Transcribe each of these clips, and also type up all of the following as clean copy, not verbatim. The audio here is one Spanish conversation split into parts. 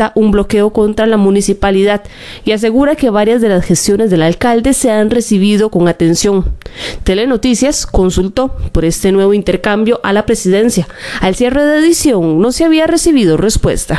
exista un bloqueo contra la municipalidad y asegura que varias de las gestiones del alcalde se han recibido con atención. Telenoticias consultó por este nuevo intercambio a la presidencia. Al cierre de edición no se había recibido respuesta.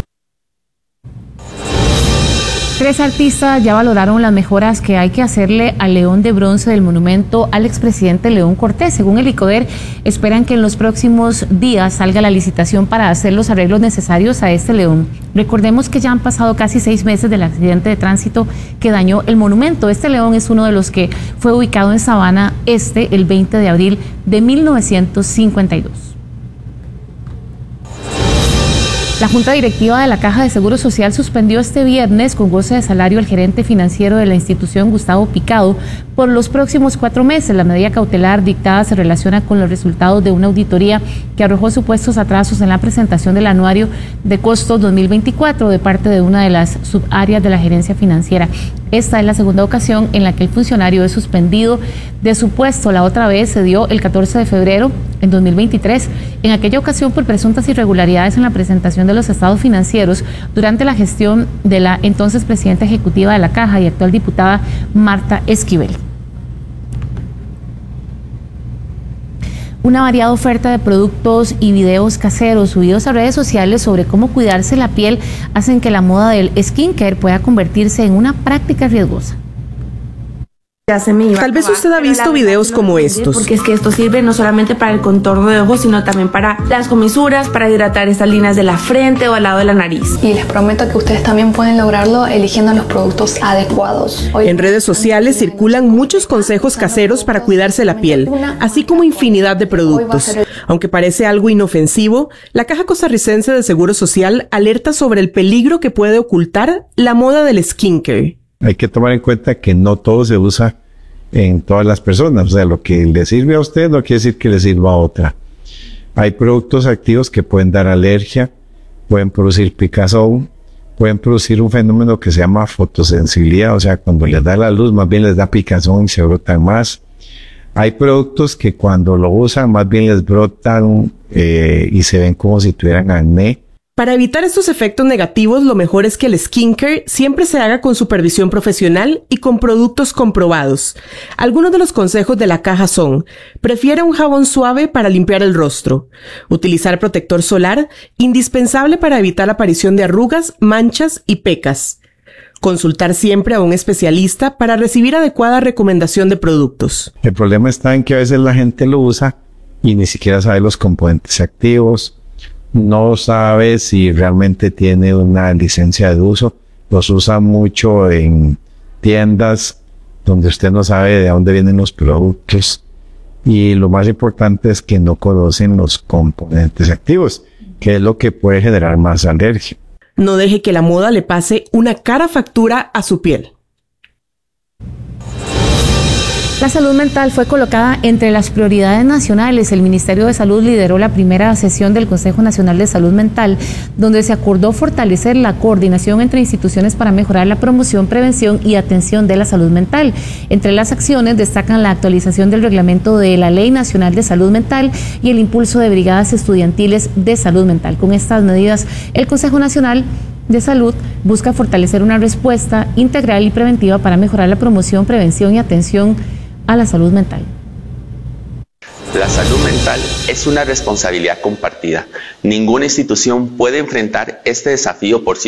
3 artistas ya valoraron las mejoras que hay que hacerle al león de bronce del monumento al expresidente León Cortés. Según el ICODER, esperan que en los próximos días salga la licitación para hacer los arreglos necesarios a este león. Recordemos que ya han pasado casi 6 meses del accidente de tránsito que dañó el monumento. Este león es uno de los que fue ubicado en Sabana Este el 20 de abril de 1952. La Junta Directiva de la Caja de Seguro Social suspendió este viernes con goce de salario al gerente financiero de la institución, Gustavo Picado, por los próximos 4 meses. La medida cautelar dictada se relaciona con los resultados de una auditoría que arrojó supuestos atrasos en la presentación del anuario de costos 2024 de parte de una de las subáreas de la gerencia financiera. Esta es la segunda ocasión en la que el funcionario es suspendido de su puesto. La otra vez se dio el 14 de febrero en 2023, en aquella ocasión por presuntas irregularidades en la presentación de los estados financieros durante la gestión de la entonces presidenta ejecutiva de la Caja y actual diputada Marta Esquivel. Una variada oferta de productos y videos caseros subidos a redes sociales sobre cómo cuidarse la piel hacen que la moda del skincare pueda convertirse en una práctica riesgosa. Tal vez usted ha visto videos como estos. Porque es que esto sirve no solamente para el contorno de ojos, sino también para las comisuras, para hidratar estas líneas de la frente o al lado de la nariz. Y les prometo que ustedes también pueden lograrlo eligiendo los productos adecuados. En redes sociales circulan muchos consejos caseros para cuidarse la piel, así como infinidad de productos. Aunque parece algo inofensivo, la Caja Costarricense de Seguro Social alerta sobre el peligro que puede ocultar la moda del skincare. Hay que tomar en cuenta que no todo se usa en todas las personas. O sea, lo que le sirve a usted no quiere decir que le sirva a otra. Hay productos activos que pueden dar alergia, pueden producir picazón, pueden producir un fenómeno que se llama fotosensibilidad. O sea, cuando les da la luz, más bien les da picazón y se brotan más. Hay productos que cuando lo usan, más bien les brotan y se ven como si tuvieran acné. Para evitar estos efectos negativos, lo mejor es que el skincare siempre se haga con supervisión profesional y con productos comprobados. Algunos de los consejos de la Caja son: prefiere un jabón suave para limpiar el rostro, utilizar protector solar, indispensable para evitar la aparición de arrugas, manchas y pecas. Consultar siempre a un especialista para recibir adecuada recomendación de productos. El problema está en que a veces la gente lo usa y ni siquiera sabe los componentes activos. No sabe si realmente tiene una licencia de uso. Los usa mucho en tiendas donde usted no sabe de dónde vienen los productos. Y lo más importante es que no conocen los componentes activos, que es lo que puede generar más alergia. No deje que la moda le pase una cara factura a su piel. La salud mental fue colocada entre las prioridades nacionales. El Ministerio de Salud lideró la primera sesión del Consejo Nacional de Salud Mental, donde se acordó fortalecer la coordinación entre instituciones para mejorar la promoción, prevención y atención de la salud mental. Entre las acciones destacan la actualización del reglamento de la Ley Nacional de Salud Mental y el impulso de brigadas estudiantiles de salud mental. Con estas medidas, el Consejo Nacional de Salud busca fortalecer una respuesta integral y preventiva para mejorar la promoción, prevención y atención a la salud mental. La salud mental es una responsabilidad compartida. Ninguna institución puede enfrentar este desafío por sí